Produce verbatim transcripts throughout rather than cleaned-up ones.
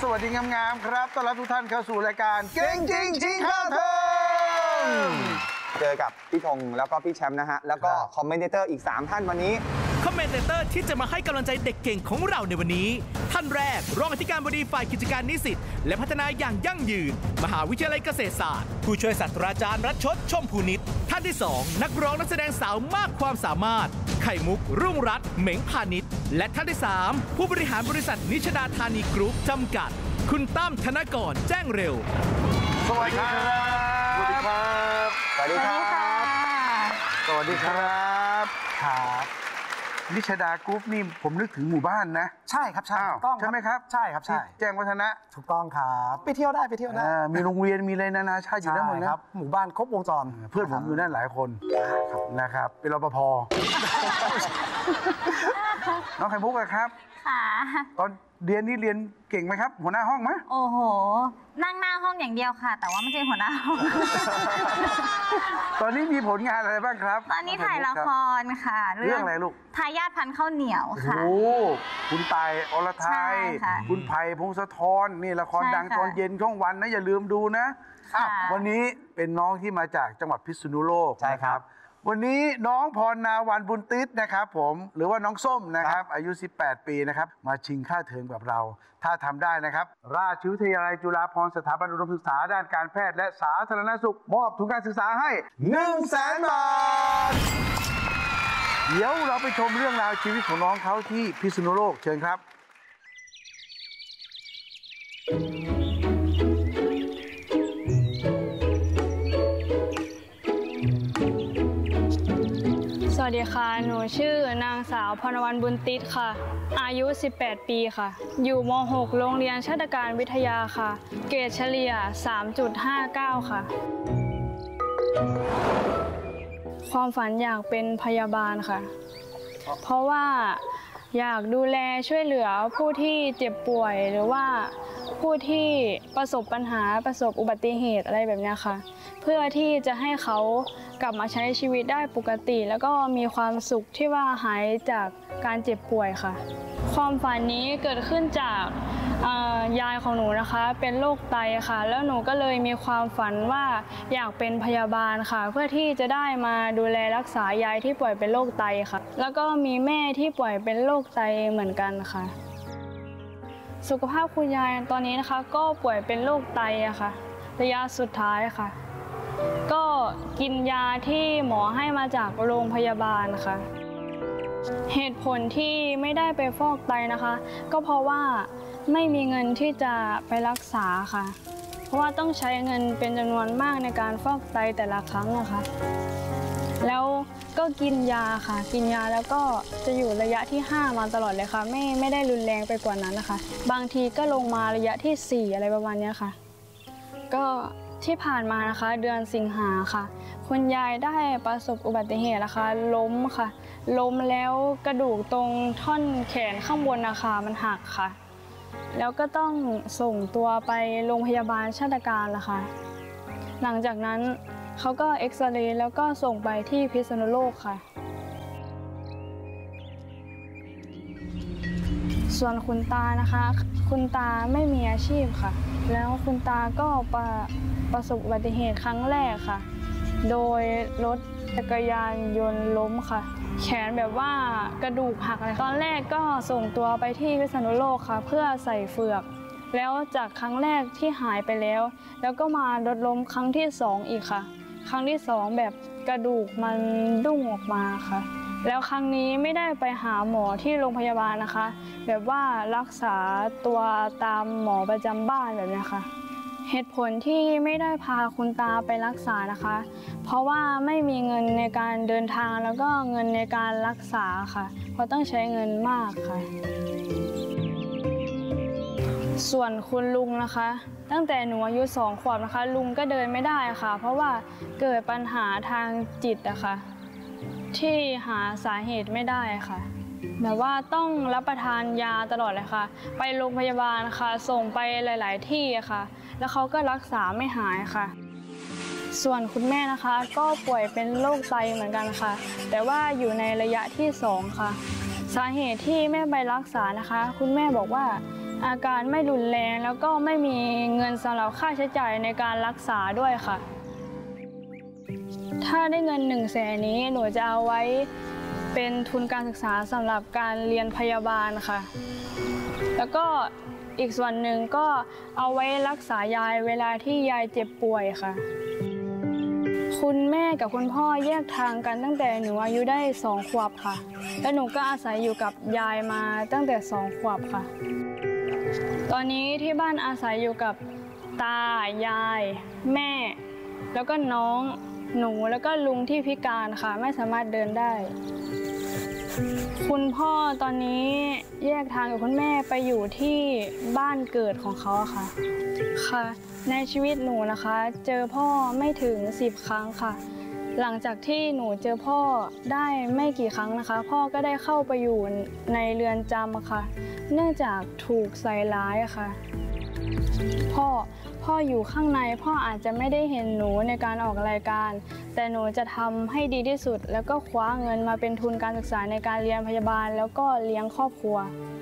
วัสดีงามๆครับต้อนรับทุกท่านเข้าสู่รายการเก่งจริงชิงค่าเทอมเจอกับพี่ธงแล้วก็พี่แชมป์นะฮะแล้วก็คอมเมนเตอร์อีกสามท่านวันนี้คอมเมนเตอร์ที่จะมาให้กำลังใจเด็กเก่งของเราในวันนี้ท่านแรกรองอธิการบดีฝ่ายกิจการนิสิตและพัฒนาอย่างยั่งยืนมหาวิทยาลัยเกษตรศาสตร์ผู้ช่วยศาสตราจารย์รัชชดชมพูนิตท่านที่สองนักร้องนักแสดงสาวมากความสามารถไข่มุกรุ่งรัตน์เหม็งพาณิชย์และท่านที่สามผู้บริหารบริษัทนิชดาธานีกรุ๊ปจำกัดคุณตั้มธนกรแจ้งเร็วสวัสดีครับสวัสดีครับสวัสดีครับสวัสดีครับครับนิชดากรุ๊ปนี่ผมนึกถึงหมู่บ้านนะใช่ครับใช่ต้องใช่ไหมครับใช่ครับใช่แจ้งวัฒนะถูกต้องครับไปเที่ยวได้ไปเที่ยวได้มีโรงเรียนมีอะไรนานาชาติอยู่นั่นหมดนะครับหมู่บ้านครบวงจรเพื่อนผมอยู่นั่นหลายคนนะครับเป็นรปภน้องไข่มุกครับค่ะตอนเรียนนี่เรียนเก่งไหมครับหัวหน้าห้องไหมโอ้โหนั่งหน้าห้องอย่างเดียวค่ะแต่ว่าไม่ใช่หัวหน้าห้องตอนนี้มีผลงานอะไรบ้างครับตอนนี้ถ่ายละครค่ะเรื่องอะไรลูกทายาทพันธุ์ข้าวเหนียวค่ะโอ้คุณตายอรไทยคุณไผ่พงศธรนี่ละครดังตอนเย็นช่องวันนะอย่าลืมดูนะวันนี้เป็นน้องที่มาจากจังหวัดพิษณุโลกใช่ครับวันนี้น้องพรนาวันบุญติษนะครับผมหรือว่าน้องส้มนะครับอายุสิบแปดปีนะครับมาชิงค่าเทอมกับเราถ้าทำได้นะครับราชวิทยาลัยจุฬาภรณ์สถาบันอุดมศึกษาด้านการแพทย์และสาธารณสุขมอบทุนการศึกษาให้หนึ่งแสนบาทเดี๋ยวเราไปชมเรื่องราวชีวิตของน้องเขาที่พิษณุโลกเชิญครับสวัสดีค่ะหนูชื่อนางสาวพรณวรรณบุญติษค่ะอายุสิบแปดปีค่ะอยู่ม หก โรงเรียนชาติการวิทยาค่ะเกรดเฉลี่ย สามจุดห้าเก้า ค่ะความฝันอยากเป็นพยาบาลค่ะเพราะว่าอยากดูแลช่วยเหลือผู้ที่เจ็บป่วยหรือว่าผู้ที่ประสบปัญหาประสบอุบัติเหตุอะไรแบบนี้ค่ะเพื่อที่จะให้เขากลับมาใช้ชีวิตได้ปกติแล้วก็มีความสุขที่ว่าหายจากการเจ็บป่วยค่ะความฝันนี้เกิดขึ้นจากยายของหนูนะคะเป็นโรคไตค่ะแล้วหนูก็เลยมีความฝันว่าอยากเป็นพยาบาลค่ะเพื่อที่จะได้มาดูแลรักษายายที่ป่วยเป็นโรคไตค่ะแล้วก็มีแม่ที่ป่วยเป็นโรคไตเหมือนกันค่ะสุขภาพคุณยายตอนนี้นะคะก็ป่วยเป็นโรคไตอะค่ะระยะสุดท้ายค่ะก็กินยาที่หมอให้มาจากโรงพยาบาลค่ะเหตุผลที่ไม่ได้ไปฟอกไตนะคะก็เพราะว่าไม่มีเงินที่จะไปรักษาค่ะเพราะว่าต้องใช้เงินเป็นจำนวนมากในการฟอกไตแต่ละครั้งนะคะแล้วก็กินยาค่ะกินยาแล้วก็จะอยู่ระยะที่ห้ามาตลอดเลยค่ะไม่ไม่ได้รุนแรงไปกว่านั้นนะคะบางทีก็ลงมาระยะที่สี่อะไรประมาณนี้ค่ะก็ที่ผ่านมานะคะเดือนสิงหาค่ะคุณยายได้ประสบอุบัติเหตุนะคะล้มค่ะล้มแล้วกระดูกตรงท่อนแขนข้างบนนะคะมันหักค่ะแล้วก็ต้องส่งตัวไปโรงพยาบาลชาติการละค่ะหลังจากนั้นเขาก็เอ็กซเรย์แล้วก็ส่งไปที่พิษณุโลกค่ะส่วนคุณตานะคะคุณตาไม่มีอาชีพค่ะแล้วคุณตาก็ประประสบอุบัติเหตุครั้งแรกค่ะโดยรถจักรยานยนต์ล้มค่ะแขนแบบว่ากระดูกหักเลยตอนแรกก็ส่งตัวไปที่พิษณุโลกค่ะเพื่อใส่เฟือกแล้วจากครั้งแรกที่หายไปแล้วแล้วก็มารถล้มครั้งที่สองอีกค่ะครั้งที่สองแบบกระดูกมันดุ้งออกมาค่ะแล้วครั้งนี้ไม่ได้ไปหาหมอที่โรงพยาบาลนะคะแบบว่ารักษาตัวตามหมอประจำบ้านแบบนี้ค่ะเหตุผลที่ไม่ได้พาคุณตาไปรักษานะคะเพราะว่าไม่มีเงินในการเดินทางแล้วก็เงินในการรักษาค่ะเพราะต้องใช้เงินมากค่ะส่วนคุณลุงนะคะตั้งแต่หนูอายุสองขวบนะคะลุงก็เดินไม่ได้ค่ะเพราะว่าเกิดปัญหาทางจิตอะค่ะที่หาสาเหตุไม่ได้ค่ะแบบว่าต้องรับประทานยาตลอดเลยค่ะไปโรงพยาบาลค่ะส่งไปหลายๆที่ค่ะแล้วเขาก็รักษาไม่หายค่ะส่วนคุณแม่นะคะก็ป่วยเป็นโรคไตเหมือนกันค่ะแต่ว่าอยู่ในระยะที่สองค่ะสาเหตุที่แม่ไปรักษานะคะคุณแม่บอกว่าอาการไม่รุนแรงแล้วก็ไม่มีเงินสำหรับค่าใช้จ่ายในการรักษาด้วยค่ะถ้าได้เงินหนึ่งแสนนี้หนูจะเอาไว้เป็นทุนการศึกษาสำหรับการเรียนพยาบาลค่ะแล้วก็อีกส่วนหนึ่งก็เอาไว้รักษายายเวลาที่ยายเจ็บป่วยค่ะคุณแม่กับคุณพ่อแยกทางกันตั้งแต่หนูอายุได้สองขวบค่ะและหนูก็อาศัยอยู่กับยายมาตั้งแต่สองขวบค่ะตอนนี้ที่บ้านอาศัยอยู่กับตายายแม่แล้วก็น้องหนูแล้วก็ลุงที่พิการค่ะไม่สามารถเดินได้คุณพ่อตอนนี้แยกทางกับคุณแม่ไปอยู่ที่บ้านเกิดของเขาค่ะค่ะในชีวิตหนูนะคะเจอพ่อไม่ถึงสิบครั้งค่ะหลังจากที่หนูเจอพ่อได้ไม่กี่ครั้งนะคะพ่อก็ได้เข้าไปอยู่ในเรือนจำค่ะเนื่องจากถูกใส่ร้ายค่ะพ่อพ่ออยู่ข้างในพ่ออาจจะไม่ได้เห็นหนูในการออกรายการแต่หนูจะทำให้ดีที่สุดแล้วก็คว้าเงินมาเป็นทุนการศึกษาในการเรียนพยาบาลแล้วก็เลี้ยงครอบครัว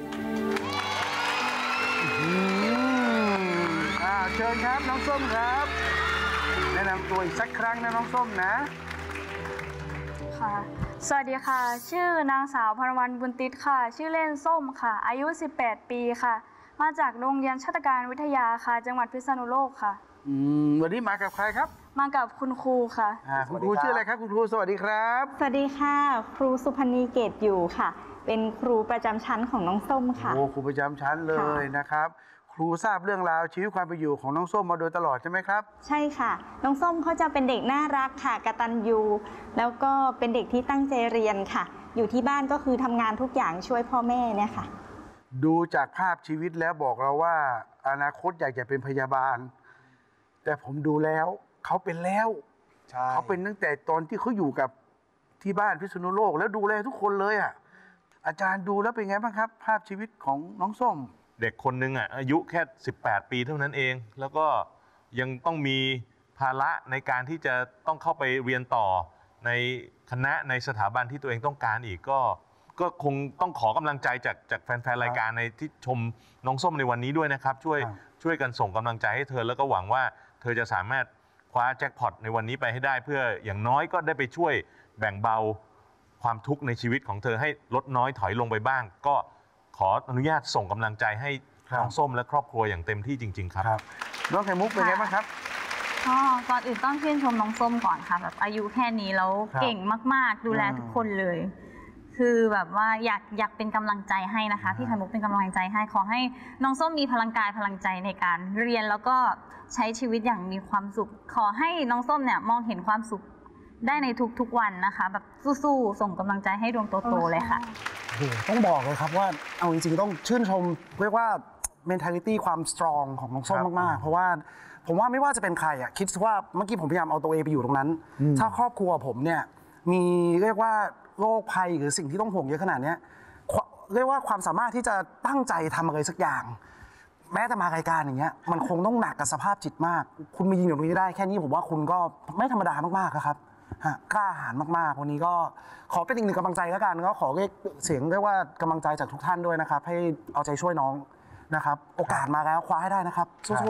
อ่าเชิญครับน้องส้มครับแนะนำตัวอีกสักครั้งนะน้องส้มนะค่ะสวัสดีค่ะชื่อนางสาวพรวรรณบุญติดค่ะชื่อเล่นส้มค่ะอายุสิบแปดปีค่ะมาจากโรงเรียนชาตการวิทยาค่ะจังหวัดพิษณุโลกค่ะอืมวันนี้มากับใครครับมากับคุณครูค่ะอ่าคุณครูชื่ออะไรครับคุณครูสวัสดีครับสวัสดีค่ะครูสุพนีเกตอยู่ค่ะเป็นครูประจำชั้นของน้องส้มค่ะโอ้ครูประจำชั้นเลยนะครับครูทราบเรื่องราวชีวิตความเป็นอยู่ของน้องส้มมาโดยตลอดใช่ไหมครับใช่ค่ะน้องส้มเขาจะเป็นเด็กน่ารักค่ะกตัญญูแล้วก็เป็นเด็กที่ตั้งใจเรียนค่ะอยู่ที่บ้านก็คือทำงานทุกอย่างช่วยพ่อแม่เนี่ยค่ะดูจากภาพชีวิตแล้วบอกเราว่าอนาคตอยากจะเป็นพยาบาลแต่ผมดูแล้วเขาเป็นแล้วเขาเป็นตั้งแต่ตอนที่เขาอยู่กับที่บ้านพิษณุโลกแล้วดูแลทุกคนเลยอ่ะอาจารย์ดูแล้วเป็นไงบ้างครับภาพชีวิตของน้องส้มเด็กคนนึงอ่ะอายุแค่สิบแปดปีเท่านั้นเองแล้วก็ยังต้องมีภาระในการที่จะต้องเข้าไปเรียนต่อในคณะในสถาบันที่ตัวเองต้องการอีกก็ก็คงต้องขอกำลังใจจากจากแฟนๆรายการในที่ชมน้องส้มในวันนี้ด้วยนะครับช่วยช่วยกันส่งกำลังใจให้เธอแล้วก็หวังว่าเธอจะสามารถคว้าแจ็คพอตในวันนี้ไปให้ได้เพื่ออย่างน้อยก็ได้ไปช่วยแบ่งเบาความทุกข์ในชีวิตของเธอให้ลดน้อยถอยลงไปบ้างก็ขออนุญาตส่งกำลังใจให้น้องส้มและครอบครัวอย่างเต็มที่จริงๆครับน้องไข่มุกเป็นไงบ้างครับก็ก่อนอื่นต้องชื่นชมน้องส้มก่อนค่ะแบบอายุแค่นี้แล้วเก่งมากๆดูแลทุกคนเลยคือแบบว่าอยากอยากเป็นกำลังใจให้นะคะพี่ไข่มุกเป็นกำลังใจให้ขอให้น้องส้มมีพลังกายพลังใจในการเรียนแล้วก็ใช้ชีวิตอย่างมีความสุขขอให้น้องส้มเนี่ยมองเห็นความสุขได้ในทุกๆวันนะคะแบบสู้ๆส่งกำลังใจให้ดวงโตๆเลยค่ะโอ้โหต้องบอกเลยครับว่าเอาจริงๆต้องชื่นชมเรียกว่า mentality ความ strong ของน้องส้มมากๆเพราะว่าผมว่าไม่ว่าจะเป็นใครอ่ะคิดว่าเมื่อกี้ผมพยายามเอาตัวเองไปอยู่ตรงนั้นถ้าครอบครัวผมเนี่ยมีเรียกว่าโรคภัยหรือสิ่งที่ต้องห่วงเยอะขนาดนี้เรียกว่าความสามารถที่จะตั้งใจทำอะไรสักอย่างแม้แต่มารายการอย่างเงี้ยมันคงต้องหนักกับสภาพจิตมากคุณมายิงตรงนี้ได้แค่นี้ผมว่าคุณก็ไม่ธรรมดามากๆครับกล้าหาญมากๆวันนี้ก็ขอเป็นอีกหนึ่งกำลังใจแล้วกันก็ขอเรียกเสียงเรียกว่ากำลังใจจากทุกท่านด้วยนะครับให้เอาใจช่วยน้องนะครับโอกาสมาแล้วคว้าให้ได้นะครับสู้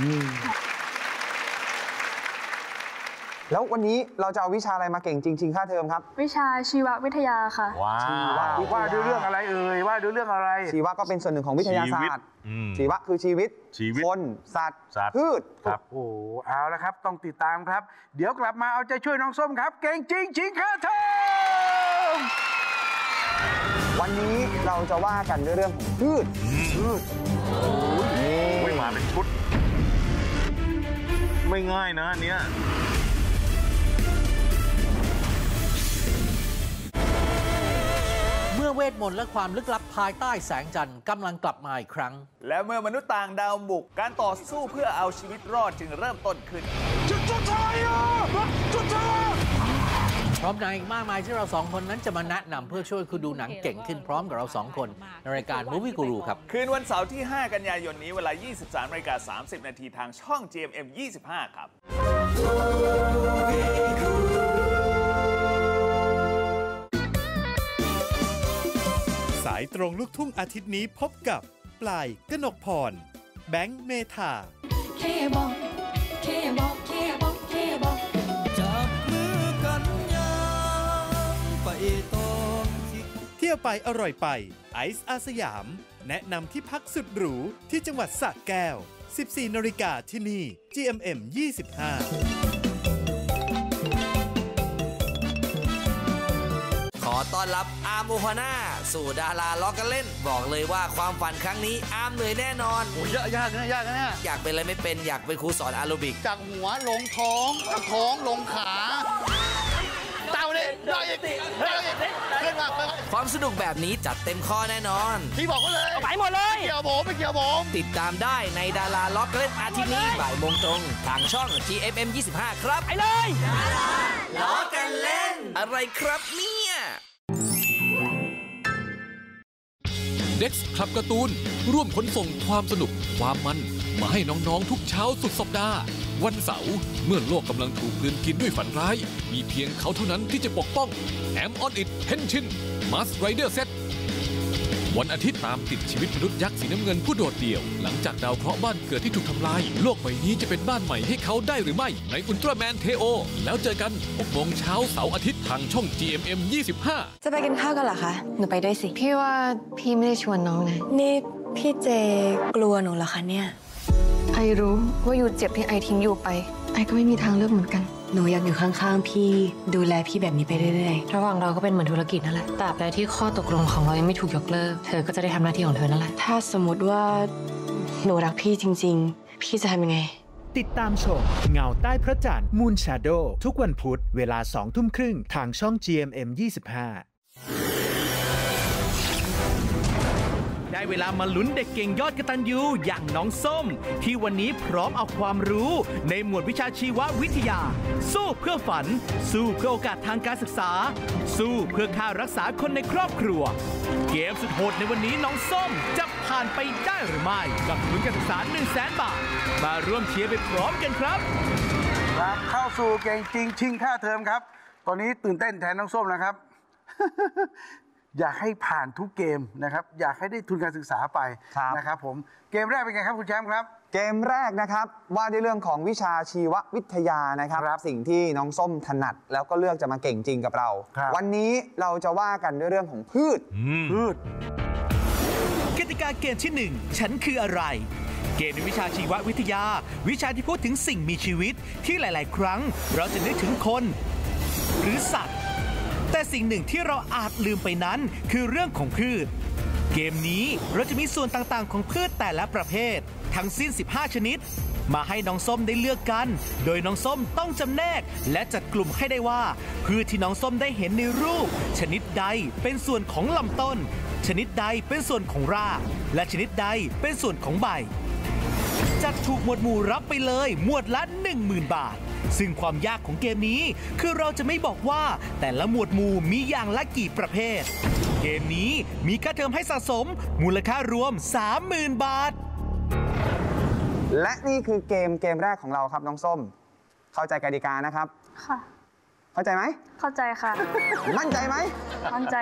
ๆแล้ววันนี้เราจะเอาวิชาอะไรมาเก่งจริงๆค่าเทอมครับวิชาชีววิทยาค่ะว้าวว่าด้วยเรื่องอะไรเอ่ยว่าด้วยเรื่องอะไรชีวะก็เป็นส่วนหนึ่งของวิทยาศาสตร์ชีวะคือชีวิตคนสัตว์พืชครับโอ้เอาละครับต้องติดตามครับเดี๋ยวกลับมาเอาใจช่วยน้องส้มครับเก่งจริงจริงค่าเทอมวันนี้เราจะว่ากันด้วยเรื่องของพืชพืชไม่มาเป็นชุดไม่ง่ายนะเนี้ยเมื่อเวทมนต์และความลึกลับภายใต้แสงจันทร์กำลังกลับมาอีกครั้งและเมื่อมนุษย์ต่างดาวบุกการต่อสู้เพื่อเอาชีวิตรอดจึงเริ่มต้นขึ้นจุดจุดทายอ่ะจุดทายพร้อมในอีกมากมายที่เราสองคนนั้นจะมาแนะนำเพื่อช่วยคุณดูหนังเก่งขึ้นพร้อมกับเราสองคนในรายการ Movie Guru ครับคืนวันเสาร์ที่ห้ากันยายนนี้เวลา ยี่สิบสามนาฬิกาสามสิบนาทีทางช่อง จี เอ็ม เอ็ม ยี่สิบห้าครับสายตรงลูกทุ่งอาทิตย์นี้พบกับปลายกนกพรแบงค์เมธาเคบอกเคบอกเคบอกเคบอกจับมือกันยามไปตองเที่ยวไปอร่อยไปไอซ์อาสยามแนะนำที่พักสุดหรูที่จังหวัดสระแก้วสิบสี่นาฬิกาที่นี่ จี เอ็ม เอ็ม ยี่สิบห้าขอต้อนรับอาร์มโอฮาน่าสู่ดาราล้อกันเล่นบอกเลยว่าความฝันครั้งนี้อาร์มเหนื่อยแน่นอนโอ้ยยากนะยากนะเนี่ยอยากเป็นอะไรไม่เป็นอยากเป็นครูสอนแอโรบิกจากหัวลงท้องจากท้องลงขาเต่าเนี่ยได้อีกได้อีกขึ้นมาความสนุกแบบนี้จัดเต็มข้อแน่นอนพี่บอกก็เลยไปหมดเลยไม่เกี่ยวผมไม่เกี่ยวผมติดตามได้ในดาราล้อกันเล่นอาทิตย์นี้บ่ายโมงตรงทางช่อง จี เอ็ม เอ็ม ยี่สิบห้า ครับไปเลยดาราล้อกันเล่นอะไรครับเนี่ยเด็กซ์คลับการ์ตูนร่วมขนส่งความสนุกความมันมาให้น้องๆทุกเช้าสุดสัปดาห์วันเสาร์เมื่อโลกกำลังถูกกลืนกินด้วยฝันร้ายมีเพียงเขาเท่านั้นที่จะปกป้องแอมออนอิทเฮนชินมาสไรเดอร์เซตวันอาทิตย์ตามติดชีวิตมนุษย์ยักษ์สีน้ำเงินผู้โดดเดี่ยวหลังจากดาวเคราะห์บ้านเกิดที่ถูกทำลายโลกใบนี้จะเป็นบ้านใหม่ให้เขาได้หรือไม่ในอุลตร้าแมนเทโอแล้วเจอกันหกโมงเช้าเสาร์อาทิตย์ทางช่อง จี เอ็ม เอ็ม ยี่สิบห้าจะไปกินข้าวกันเหรอคะหนูไปด้วยสิพี่ว่าพี่ไม่ได้ชวนน้องนะนี่พี่เจกลัวหนูเหรอคะเนี่ยไอรู้ว่าอยู่เจ็บที่ไอทิ้งอยู่ไปไอก็ไม่มีทางเลือกเหมือนกันหนูอยากอยู่ข้างๆพี่ดูแลพี่แบบนี้ไปเรื่อยๆระหว่างเราก็เป็นเหมือนธุรกิจนั่นแหละตราบใดที่ข้อตกลงของเรายังไม่ถูกยกเลิกเธอก็จะได้ทำหน้าที่ของเธอนั่นแหละถ้าสมมติว่าหนูรักพี่จริงๆพี่จะทำยังไงติดตามชมเงาใต้พระจันทร์ Moon Shadow ทุกวันพุธเวลาสองทุ่มครึ่งทางช่อง จี เอ็ม เอ็ม ยี่สิบห้าได้เวลามาลุ้นเด็กเก่งยอดกตัญญูอย่างน้องส้มที่วันนี้พร้อมเอาความรู้ในหมวดวิชาชีววิทยาสู้เพื่อฝันสู้เพื่อโอกาสทางการศึกษาสู้เพื่อค่ารักษาคนในครอบครัวเกมสุดโหดในวันนี้น้องส้มจะผ่านไปได้หรือไม่กับทุนการศึกษา หนึ่งแสน บาทมาร่วมเชียร์ไปพร้อมกันครับครับเข้าสู่เก่งจริงชิงค่าเทอมครับตอนนี้ตื่นเต้นแทนน้องส้มนะครับ อยากให้ผ่านทุกเกมนะครับอยากให้ได้ทุนการศึกษาไปนะครับผมเกมแรกเป็นไงครับคุณแชมป์ครับเกมแรกนะครับว่าด้วยเรื่องของวิชาชีววิทยานะครับสิ่งที่น้องส้มถนัดแล้วก็เลือกจะมาเก่งจริงกับเราวันนี้เราจะว่ากันด้วยเรื่องของพืชพืชกติกาเกมที่หนึ่งฉันคืออะไรเกมในวิชาชีววิทยาวิชาที่พูดถึงสิ่งมีชีวิตที่หลายๆครั้งเราจะนึกถึงคนหรือสัตว์แต่สิ่งหนึ่งที่เราอาจลืมไปนั้นคือเรื่องของพืชเกมนี้เราจะมีส่วนต่างๆของพืชแต่ละประเภททั้งสิ้นสิบห้าชนิดมาให้น้องส้มได้เลือกกันโดยน้องส้มต้องจำแนกและจัดกลุ่มให้ได้ว่าพืชที่น้องส้มได้เห็นในรูปชนิดใดเป็นส่วนของลำต้นชนิดใดเป็นส่วนของรากและชนิดใดเป็นส่วนของใบจัดถูกหมวดหมู่รับไปเลยหมวดละ หนึ่งหมื่น บาทซึ่งความยากของเกมนี้คือเราจะไม่บอกว่าแต่ละหมวดหมู่มีอย่างละกี่ประเภทเกมนี้มีค่าเทอมให้สะสมมูลค่ารวม สามหมื่น บาทและนี่คือเกมเกมแรกของเราครับน้องส้มเข้าใจกติกานะครับค่ะเข้าใจไหมเข้าใจค่ะมั่นใจไหมมั่นใจ